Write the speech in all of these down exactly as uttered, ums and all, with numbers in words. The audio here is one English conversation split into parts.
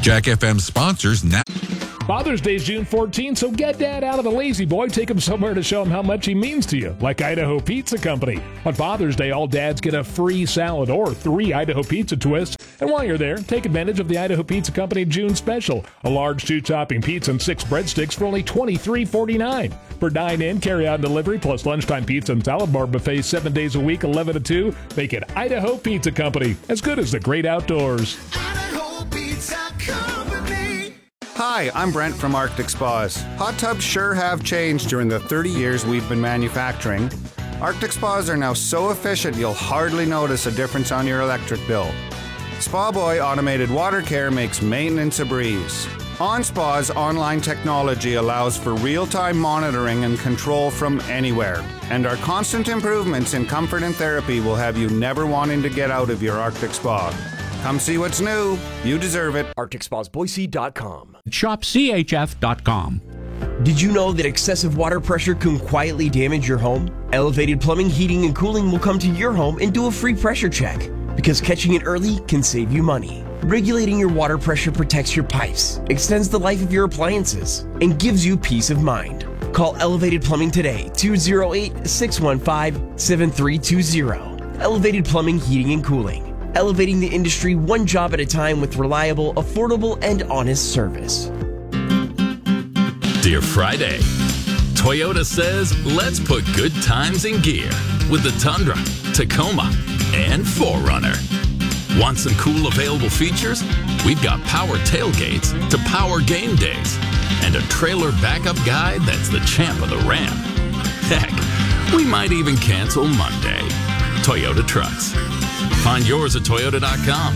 Jack F M sponsors now. Father's Day is June fourteenth, so get Dad out of the lazy boy. Take him somewhere to show him how much he means to you, like Idaho Pizza Company. On Father's Day, all dads get a free salad or three Idaho Pizza twists. And while you're there, take advantage of the Idaho Pizza Company June special. A large two-topping pizza and six breadsticks for only twenty-three forty-nine. For dine-in, carry-out, and delivery, plus lunchtime pizza and salad bar buffets seven days a week, eleven to two. Make it Idaho Pizza Company, as good as the great outdoors. Idaho Pizza Company. Hi, I'm Brent from Arctic Spas. Hot tubs sure have changed during the thirty years we've been manufacturing. Arctic Spas are now so efficient you'll hardly notice a difference on your electric bill. Spa Boy Automated Water Care makes maintenance a breeze. OnSpa's online technology allows for real-time monitoring and control from anywhere. And our constant improvements in comfort and therapy will have you never wanting to get out of your Arctic Spa. Come see what's new. You deserve it. Arctic Spas Boise dot com. Shop C H F dot com. Did you know that excessive water pressure can quietly damage your home? Elevated Plumbing, Heating, and Cooling will come to your home and do a free pressure check, because catching it early can save you money. Regulating your water pressure protects your pipes, extends the life of your appliances, and gives you peace of mind. Call Elevated Plumbing today, two oh eight, six one five, seven three two oh. Elevated Plumbing, Heating, and Cooling. Elevating the industry one job at a time with reliable, affordable, and honest service. Dear Friday, Toyota says let's put good times in gear with the Tundra, Tacoma, and four runner. Want some cool available features? We've got power tailgates to power game days and a trailer backup guide that's the champ of the Ram. Heck, we might even cancel Monday. Toyota Trucks. Find yours at Toyota dot com.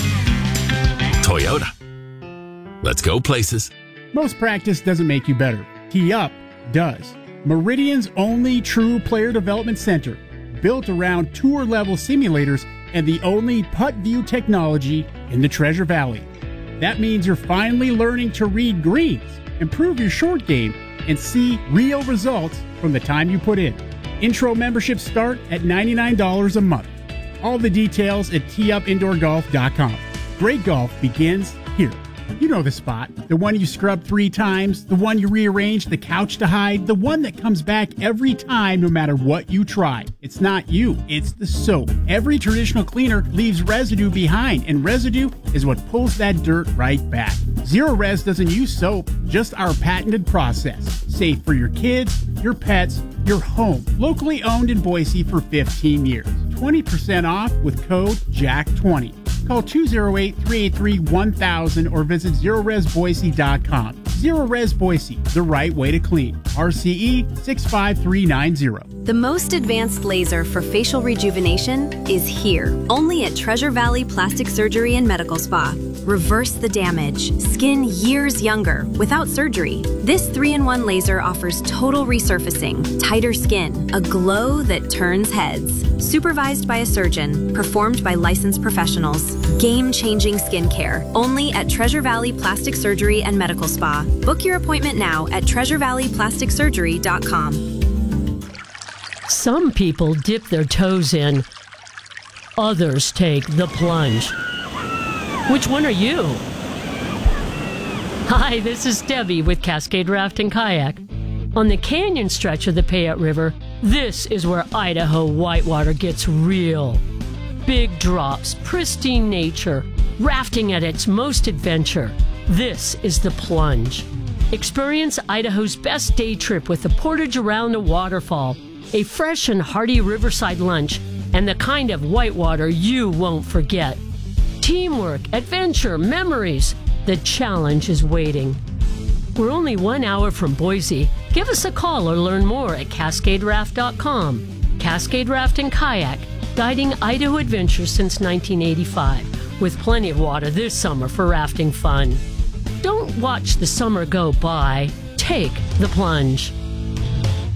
Toyota. Let's go places. Most practice doesn't make you better. Tee Up does. Meridian's only true player development center, built around tour-level simulators and the only putt view technology in the Treasure Valley. That means you're finally learning to read greens, improve your short game, and see real results from the time you put in. Intro memberships start at ninety-nine dollars a month. All the details at tee up indoor golf dot com. Great golf begins here. You know the spot. The one you scrub three times, the one you rearrange the couch to hide, the one that comes back every time no matter what you try. It's not you, it's the soap. Every traditional cleaner leaves residue behind, and residue is what pulls that dirt right back. Zero Res doesn't use soap, just our patented process. Safe for your kids, your pets, your home. Locally owned in Boise for fifteen years. twenty percent off with code Jack twenty. Call two oh eight, three eight three, one thousand or visit zero res boise dot com. Zero Res Boise, the right way to clean. R C E six five three nine zero. The most advanced laser for facial rejuvenation is here, only at Treasure Valley Plastic Surgery and Medical Spa. Reverse the damage. Skin years younger without surgery. This three in one laser offers total resurfacing, tighter skin, a glow that turns heads. Supervised by a surgeon, performed by licensed professionals. Game-changing skincare, only at Treasure Valley Plastic Surgery and Medical Spa. Book your appointment now at treasure valley plastic surgery dot com. Some people dip their toes in. Others take the plunge. Which one are you? Hi, this is Debbie with Cascade Raft and Kayak. On the canyon stretch of the Payette River, this is where Idaho whitewater gets real. Big drops, pristine nature, rafting at its most adventure. This is the plunge. Experience Idaho's best day trip with a portage around a waterfall, a fresh and hearty riverside lunch, and the kind of whitewater you won't forget. Teamwork, adventure, memories. The challenge is waiting. We're only one hour from Boise. Give us a call or learn more at cascade raft dot com. Cascade Raft and Kayak, guiding Idaho adventures since nineteen eighty-five, with plenty of water this summer for rafting fun. Don't watch the summer go by. Take the plunge.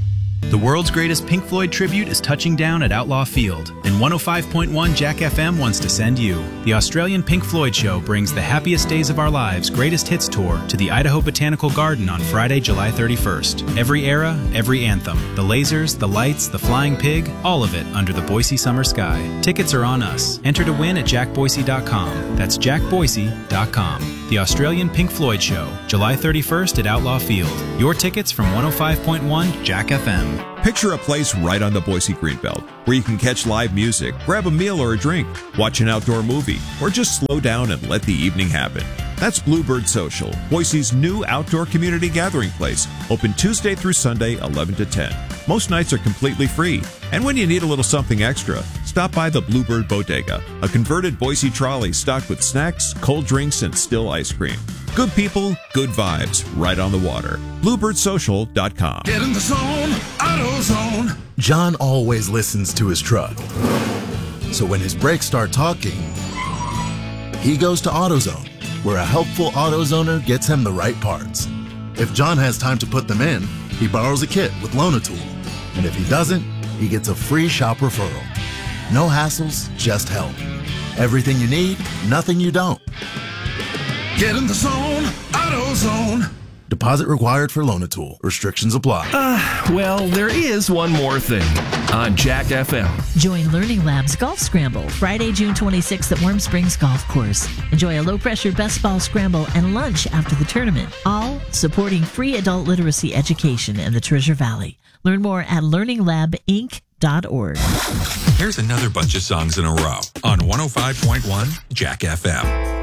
The world's greatest Pink Floyd tribute is touching down at Outlaw Field, and one oh five point one Jack F M wants to send you. The Australian Pink Floyd Show brings the Happiest Days of Our Lives Greatest Hits Tour to the Idaho Botanical Garden on Friday, July thirty-first. Every era, every anthem. The lasers, the lights, the flying pig, all of it under the Boise summer sky. Tickets are on us. Enter to win at jack boise dot com. That's jack boise dot com. The Australian Pink Floyd Show, July thirty-first at Outlaw Field. Your tickets from one oh five point one Jack F M. Picture a place right on the Boise Greenbelt where you can catch live music, grab a meal or a drink, watch an outdoor movie, or just slow down and let the evening happen. That's Bluebird Social, Boise's new outdoor community gathering place, open Tuesday through Sunday, eleven to ten. Most nights are completely free, and when you need a little something extra, stop by the Bluebird Bodega, a converted Boise trolley stocked with snacks, cold drinks, and still ice cream. Good people, good vibes, right on the water. bluebird social dot com. Get in the zone, AutoZone. John always listens to his truck. So when his brakes start talking, he goes to AutoZone, where a helpful AutoZoner gets him the right parts. If John has time to put them in, he borrows a kit with Loan-A-Tool. And if he doesn't, he gets a free shop referral. No hassles, just help. Everything you need, nothing you don't. Get in the zone, AutoZone. Deposit required for Loan-A-Tool. Restrictions apply. Uh, well, there is one more thing on Jack F M. Join Learning Lab's Golf Scramble Friday, June twenty-sixth at Warm Springs Golf Course. Enjoy a low-pressure best ball scramble and lunch after the tournament, all supporting free adult literacy education in the Treasure Valley. Learn more at learning lab inc dot org. Here's another bunch of songs in a row on one oh five point one Jack F M.